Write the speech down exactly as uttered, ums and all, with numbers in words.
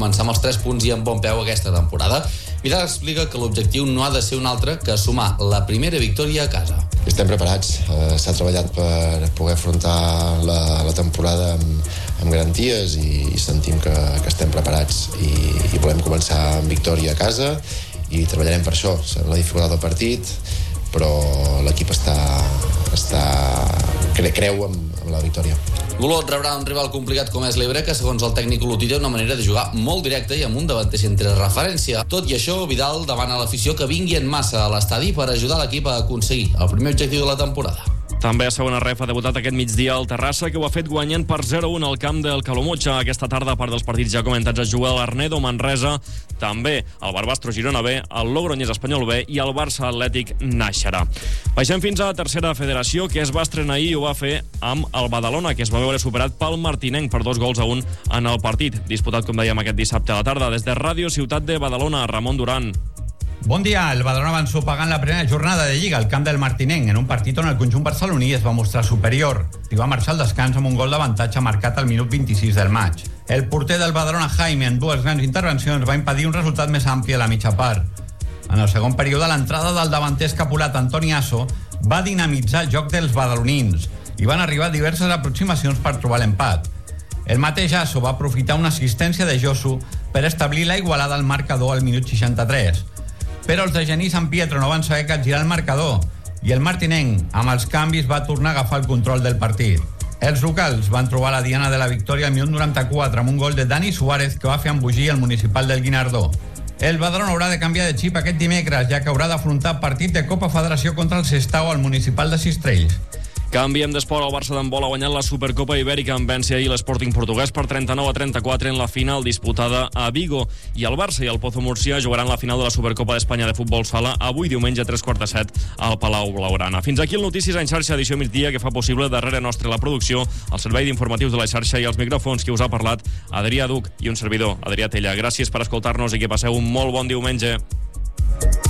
començar amb els tres punts i amb bon peu aquesta temporada. Vidal explica que l'objectiu no ha de ser un altre que sumar la primera victòria a casa. Estem preparats, eh, s'ha treballat per poder afrontar la, la temporada amb, amb garanties i, i sentim que, que estem preparats i, i volem començar amb victòria a casa i treballarem per això. Serà la dificultat del partit, però l'equip està, està cre, creu amb, amb la victòria. L'Olot rebrà un rival complicat com és l'Ebre, que segons el tècnic olotí té una manera de jugar molt directa i amb un davanter centre de referència. Tot i això, Vidal demana a l'afició que vingui en massa a l'estadi per ajudar l'equip a aconseguir el primer objectiu de la temporada. També a segona ref ha debutat aquest migdia al Terrassa, que ho ha fet guanyant per zero a un al camp del Calomotxa. Aquesta tarda, a part dels partits ja comentats, es juga l'Arnedo Manresa, també el Barbastro Girona B, el Logroñés Espanyol B i el Barça Atlètic Nàixera. Baixem fins a la tercera federació, que es va estrenar ahir i ho va fer amb el Badalona, que es va veure superat pel Martinenc per dos gols a un en el partit. Disputat, com dèiem, aquest dissabte a la tarda. Des de Ràdio Ciutat de Badalona, Ramon Duran. Bon dia, el Badalona va ensopar en la primera jornada de Lliga al camp del Martinenc, en un partit on el conjunt barceloní es va mostrar superior i va marxar al descans amb un gol d'avantatge marcat al minut vint-i-sis del maig. El porter del Badalona, Jaime, en dues grans intervencions, va impedir un resultat més ampli a la mitja part. En el segon període, l'entrada del davanter escapulat Antoni Asso va dinamitzar el joc dels badalonins i van arribar diverses aproximacions per trobar l'empat. El mateix Asso va aprofitar una assistència de Josu per establir la igualada al marcador al minut seixanta-tres. Però els de Genís Sant Pietro no van saber capgirar el marcador i el Martinenc, amb els canvis, va tornar a agafar el control del partit. Els locals van trobar la diana de la victòria al minut noranta-quatre amb un gol de Dani Suárez que va fer embogir el municipal del Guinardó. El Badalona haurà de canviar de xip aquest dimecres, ja que haurà d'afrontar partit de Copa Federació contra el Sestao al municipal de Sistrells. Canviem d'esport. El Barça d'handbol ha guanyat la Supercopa Ibèrica en vèncer ahir l'Sporting portuguès per trenta-nou a trenta-quatre en la final disputada a Vigo. I el Barça i el Pozo Murcia jugaran la final de la Supercopa d'Espanya de futbol sala avui diumenge a tres quarts de set al Palau Blaugrana. Fins aquí el Notícies en xarxa, edició migdia, que fa possible darrere nostre la producció, el servei d'informatius de la xarxa i els micròfons que us ha parlat Adrià Duc i un servidor, Adrià Tella. Gràcies per escoltar-nos i que passeu un molt bon diumenge.